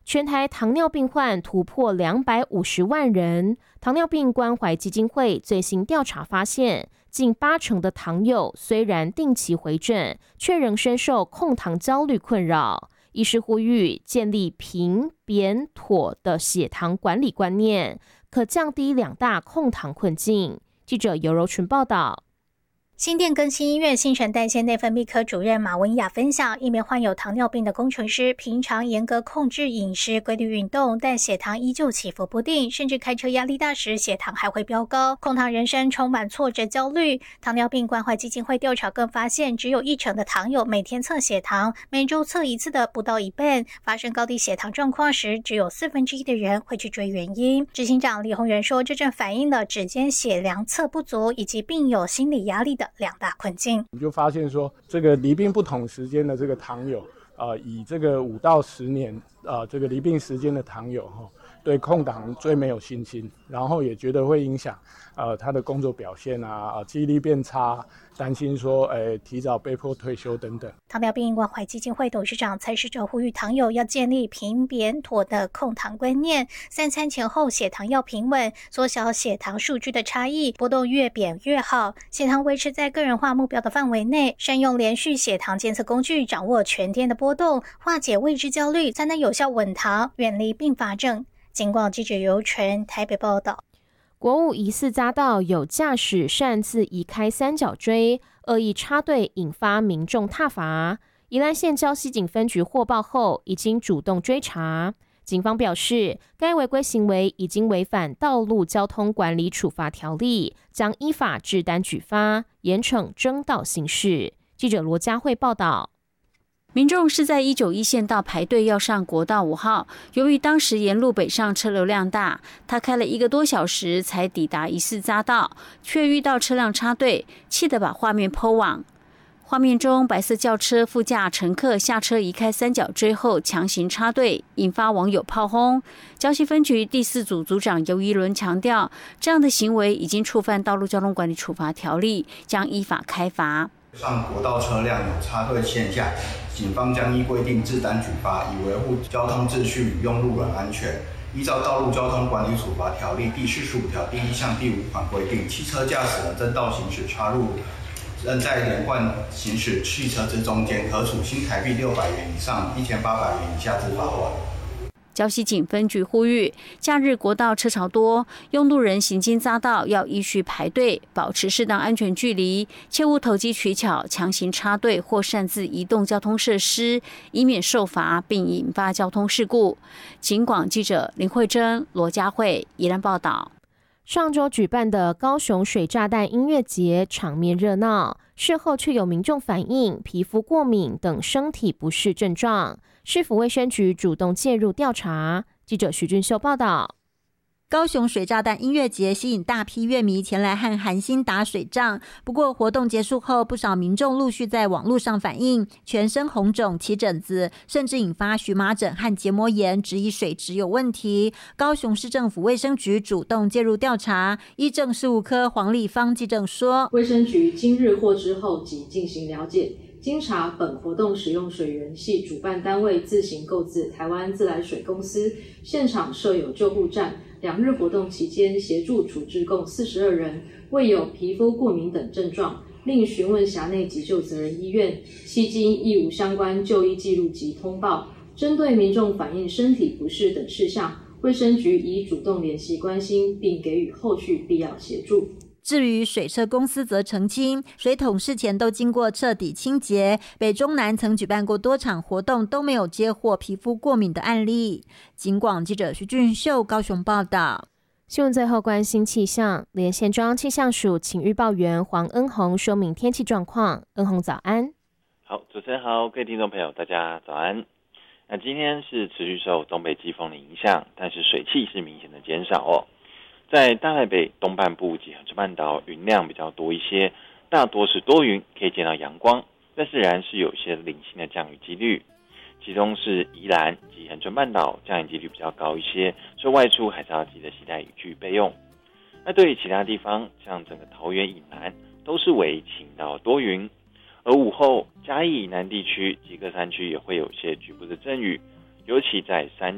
全台糖尿病患突破250万人。糖尿病关怀基金会最新调查发现，近80%的糖友虽然定期回诊，却仍深受控糖焦虑困扰。医师呼吁建立平、扁、妥的血糖管理观念，可降低2大控糖困境。记者尤柔纯报道。 新店更新医院新陈代谢内分泌科主任马文雅分享，一名患有糖尿病的工程师，平常严格控制饮食、规律运动，但血糖依旧起伏不定，甚至开车压力大时血糖还会飙高。控糖人生充满挫折、焦虑。糖尿病关怀基金会调查更发现，只有1成的糖友每天测血糖，每周测一次的不到一半。发生高低血糖状况时，只有1/4的人会去追原因。执行长李宏源说，这正反映了指间血量测不足以及病友心理压力的2大困境。 我们就发现说，这个离病不同时间的这个糖友，以这个5到10年，这个离病时间的糖友，对控糖最没有信心，然后也觉得会影响他的工作表现啊，记忆力变差，担心说提早被迫退休等等。 糖尿病关怀基金会董事长蔡世哲呼吁糖友要建立平、扁、妥的控糖观念，3餐前后血糖要平稳，缩小血糖数据的差异，波动越扁越好，血糖维持在个人化目标的范围内，善用连续血糖监测工具，掌握全天的波动，化解未知焦虑，才能有效稳糖，远离并发症。警广记者尤纯台北报道。 国五疑似匝道有驾驶擅自移开三角锥，恶意插队引发民众挞伐。宜兰县礁溪警分局获报后，已经主动追查。警方表示，该违规行为已经违反道路交通管理处罚条例，将依法治单举发，严惩争道行事。记者罗佳慧报道。 民众是在191县道排队要上国道5号，由于当时沿路北上车流量大，他开了1个多小时才抵达疑似匝道，却遇到车辆插队，气得把画面 po 网。画面中，白色轿车副驾乘客下车移开三角锥后强行插队，引发网友炮轰。礁溪分局第4组组长尤宜伦强调，这样的行为已经触犯道路交通管理处罚条例，将依法开罚。 上国道车辆有插队现象，警方将依规定治单举发，以维护交通秩序与用路人安全。依照道路交通管理处罚条例第45条第1项第5款规定，汽车驾驶人争道行驶插入，仍在连贯行驶汽车之中间，可处新台币600元以上1800元以下之罚款。 礁溪警分局呼吁，假日国道车潮多，用路人行经匝道要依序排队，保持适当安全距离，切勿投机取巧、强行插队或擅自移动交通设施，以免受罚并引发交通事故。警广记者林慧珍、罗佳慧宜兰报道。 上周举办的高雄水炸弹音乐节场面热闹，事后却有民众反映皮肤过敏等身体不适症状，市府卫生局主动介入调查。记者徐俊秀报道。 高雄水炸弹音乐节吸引大批乐迷前来和韩星打水仗，不过活动结束后，不少民众陆续在网络上反映全身红肿、起疹子，甚至引发荨麻疹和结膜炎，质疑水质有问题。高雄市政府卫生局主动介入调查，医政事务科黄丽芳记者说， 卫生局今日获知后即进行了解，经查，本活动使用水源系主办单位自行购自台湾自来水公司，现场设有救护站，2日活动期间协助处置共42人，未有皮肤过敏等症状，另询问辖内急救责任医院，迄今亦无相关就医记录及通报。针对民众反映身体不适等事项，卫生局已主动联系关心，并给予后续必要协助。 至于水车公司则澄清，水桶事前都经过彻底清洁，北中南曾举办过多场活动，都没有接获皮肤过敏的案例。警广记者徐俊秀高雄报道。 新闻最后关心气象，连线中央气象署请预报员黄恩宏说明天气状况。恩宏早安。 好，主持人好，各位听众朋友大家早安。那今天是持续受东北季风的影响，但是水汽是明显的减少哦。在大台北东半部及恒春半岛云量比较多一些，大多是多云，可以见到阳光，但是仍然是有一些零星的降雨几率，其中是宜兰及恒春半岛降雨几率比较高一些，所以外出还是要记得携带雨具备用。那对于其他地方，像整个桃园以南都是为晴到多云，而午后嘉义以南地区及各山区也会有一些局部的阵雨，尤其在山